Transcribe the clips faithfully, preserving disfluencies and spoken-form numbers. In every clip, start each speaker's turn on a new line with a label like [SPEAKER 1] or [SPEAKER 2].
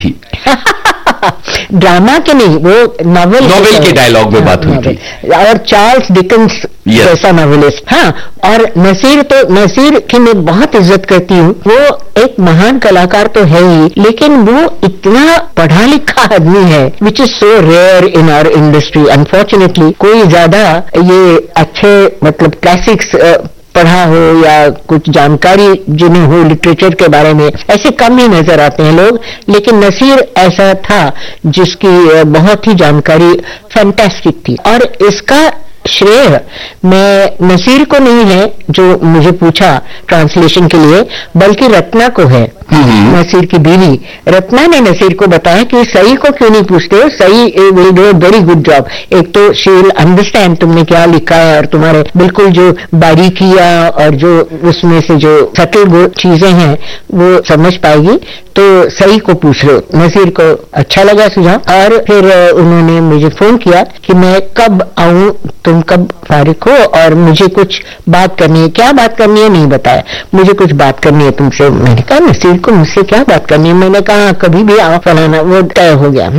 [SPEAKER 1] थी?
[SPEAKER 2] ड्रामा के नहीं, वो नॉवेल
[SPEAKER 1] नॉवेल के डायलॉग में बात हुई थी।
[SPEAKER 2] और चार्ल्स डिकेंस जैसा नॉवेलिस्ट। हाँ, और नसीर तो, नसीर की मैं बहुत इज्जत करती हूँ। वो एक महान कलाकार तो है ही, लेकिन वो इतना पढ़ा लिखा आदमी है, which is so rare in our industry. Unfortunately कोई ज्यादा ये अच्छे मतलब क्लासिक्स पढ़ा हो या कुछ जानकारी जिन्हें हो लिटरेचर के बारे में, ऐसे कम ही नजर आते हैं लोग। लेकिन नसीर ऐसा था जिसकी बहुत ही जानकारी फैंटास्टिक थी। और इसका श्रेय मैं नसीर को नहीं है जो मुझे पूछा ट्रांसलेशन के लिए, बल्कि रत्ना को है, नसीर की बीवी। रत्ना ने नसीर को बताया कि सही को क्यों नहीं पूछते हो, सही will do a very good job. एक तो शी विल अंडरस्टैंड तुमने क्या लिखा है और तुम्हारे बिल्कुल जो बारीकियां और जो उसमें से जो सटल चीजें हैं वो समझ पाएगी, तो सही को पूछ रहे हो। नसीर को अच्छा लगा सुझाव और फिर उन्होंने मुझे फोन किया कि मैं कब आऊं, तुम कब फारिग हो और मुझे कुछ बात करनी है। क्या बात करनी है नहीं बताया, मुझे कुछ बात करनी है तुमसे। मैंने कहा नसीर को मुझसे क्या बात करनी है? मैंने कहा कभी भी आओ फलाना, वो तय हो गया।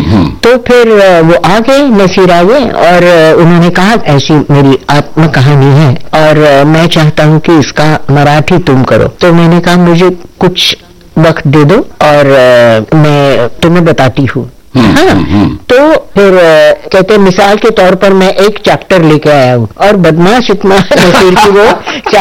[SPEAKER 2] तो फिर वो आ गए, नसीर आ गए और उन्होंने कहा ऐसी मेरी आत्म कहानी है और मैं चाहता हूं कि इसका मराठी तुम करो। तो मैंने कहा मुझे कुछ वक्त दे दो और आ, मैं तुम्हें बताती हूँ। हाँ, तो फिर कहते मिसाल के तौर पर मैं एक चैप्टर लेके आया हूँ और बदमाश इतना नसीर की वो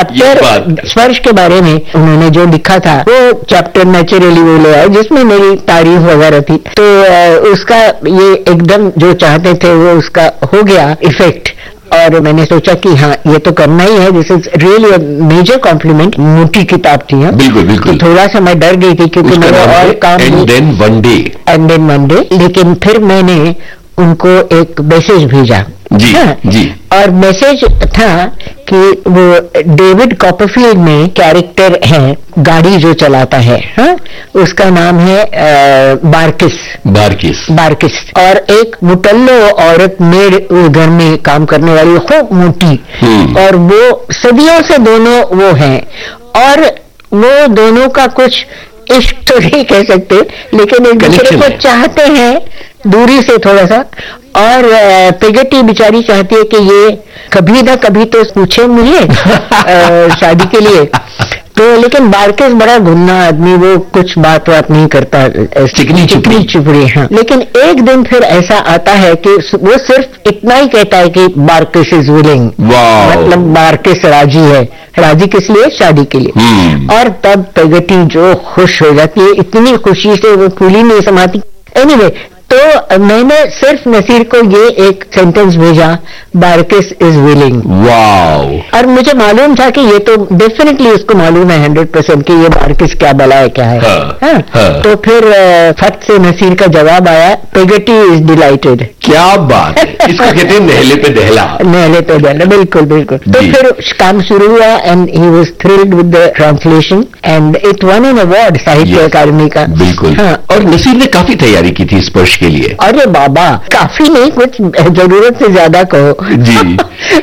[SPEAKER 2] चैप्टर स्पर्श के बारे में उन्होंने जो लिखा था वो चैप्टर नेचुरली वो ले आया जिसमें मेरी तारीफ वगैरह थी। तो उसका ये एकदम जो चाहते थे वो उसका हो गया इफेक्ट। और मैंने सोचा कि हाँ ये तो करना ही है, this is really major complement. मोटी किताब थी। हाँ
[SPEAKER 1] बिल्कुल बिल्कुल।
[SPEAKER 2] तो थोड़ा सा मैं डर गई थी क्योंकि मेरा और काम
[SPEAKER 1] and then one day
[SPEAKER 2] and then one day लेकिन फिर मैंने उनको एक मैसेज भेजा।
[SPEAKER 1] जी,
[SPEAKER 2] हाँ, जी। और मैसेज था कि वो डेविड कॉपरफील्ड में कैरेक्टर है गाड़ी जो चलाता है, हाँ, उसका नाम है आ, बारकिस
[SPEAKER 1] बारकिस
[SPEAKER 2] बारकिस और एक मुटल्लो औरत मेड घर में काम करने वाली खूब मोटी, और वो सदियों से दोनों वो हैं और वो दोनों का कुछ इश्क तो नहीं कह सकते लेकिन एक दूसरे को चाहते हैं दूरी से थोड़ा सा। और पेगटी बेचारी चाहती है कि ये कभी ना कभी तो पूछे मुझे शादी के लिए। तो लेकिन बारकेस बड़ा गुन्ना आदमी, वो कुछ बात बात नहीं करता, चिकनी चिकनी चुपड़ी। हाँ, लेकिन एक दिन फिर ऐसा आता है कि वो सिर्फ इतना ही कहता है कि बारकेस इज विलिंग, मतलब बारकेस राजी है। राजी किस लिए? शादी के लिए। और तब पेगटी जो खुश हो जाती है, इतनी खुशी से वो फूली नहीं समाती। एनीवे anyway, तो मैंने सिर्फ नसीर को ये एक सेंटेंस भेजा, बारकिस इज विलिंग।
[SPEAKER 1] वाओ।
[SPEAKER 2] और मुझे मालूम था कि ये तो डेफिनेटली उसको मालूम है हंड्रेड परसेंट कि ये बारकिस क्या बला है क्या है। हाँ, हाँ, हाँ। तो फिर फट से नसीर का जवाब आया, पेगटी इज डिलाइटेड।
[SPEAKER 1] क्या बात है, इसको कहते हैं नहले पे दहला।
[SPEAKER 2] नहले पे दहला, बिल्कुल बिल्कुल। तो फिर काम शुरू हुआ and he was thrilled with the translation and it one an award साहित्य अकादमी का।
[SPEAKER 1] बिल्कुल। हाँ, और नसीर ने काफी तैयारी की थी स्पर्श के लिए।
[SPEAKER 2] अरे बाबा, काफी नहीं, कुछ जरूरत से ज्यादा कहो
[SPEAKER 1] जी।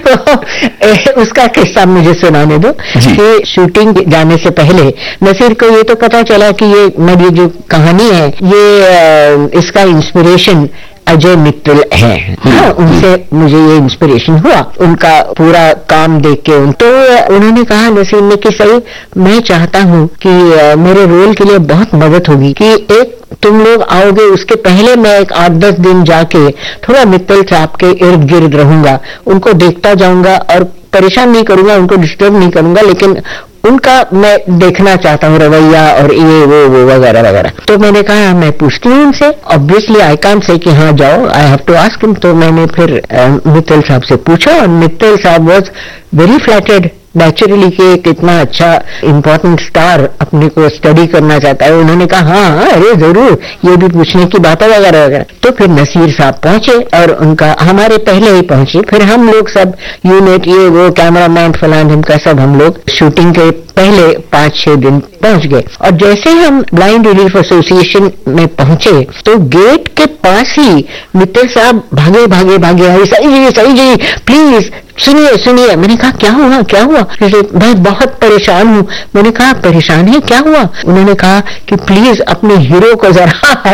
[SPEAKER 2] तो उसका किस्सा मुझे सुनाने दो कि शूटिंग जाने से पहले नसीर को ये तो पता चला कि ये मेरी जो कहानी है ये इसका इंस्पिरेशन अजय मित्तल है। हाँ, उनसे मुझे ये इंस्पिरेशन हुआ, उनका पूरा काम देख के। तो उन्होंने कहा नसीर ने कि सही मैं चाहता हूँ कि मेरे रोल के लिए बहुत मदद होगी कि एक तुम लोग आओगे उसके पहले मैं एक आठ दस दिन जाके थोड़ा मित्तल साहब के इर्द गिर्द रहूंगा, उनको देखता जाऊंगा और परेशान नहीं करूंगा, उनको डिस्टर्ब नहीं करूंगा, लेकिन उनका मैं देखना चाहता हूँ रवैया और ये वो वो वगैरह वगैरह। तो मैंने कहा मैं पूछती हूँ उनसे, ऑब्वियसली आई कांट से कि हाँ जाओ, I have to ask him. तो मैंने फिर मित्तल साहब से पूछा और मित्तल साहब वाज वेरी फ्लैटर्ड नेचुरली कि कितना अच्छा इम्पोर्टेंट स्टार अपने को स्टडी करना चाहता है। उन्होंने कहा हाँ अरे जरूर, ये भी पूछने की बात है वगैरह वगैरह। तो फिर नसीर साहब पहुंचे और उनका हमारे पहले ही पहुंचे, फिर हम लोग सब यूनिट ये वो कैमरामैन फलान इनका सब हम लोग शूटिंग के पहले पांच छह दिन पहुंच गए। और जैसे हम ब्लाइंड रिलीफ एसोसिएशन में पहुंचे तो गेट के पास ही मित्तल साहब भागे भागे भागे आए, सही जी सही जी प्लीज सुनिए सुनिए। मैंने कहा क्या हुआ क्या हुआ? मैं बहुत परेशान हूँ। मैंने कहा परेशान है, क्या हुआ? उन्होंने कहा कि प्लीज अपने हीरो को जरा